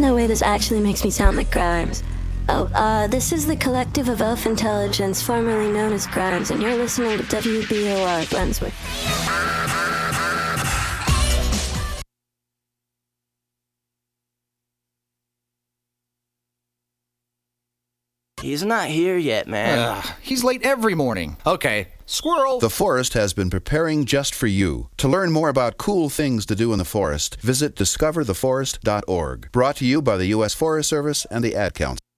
no way this actually makes me sound like Grimes. Oh, this is the Collective of Elf Intelligence, formerly known as Grimes, and you're listening to WBOR Brunswick. He's not here yet, man. He's late every morning. Okay, squirrel. The Forest has been preparing just for you. To learn more about cool things to do in the forest, visit discovertheforest.org. Brought to you by the U.S. Forest Service and the Ad Council.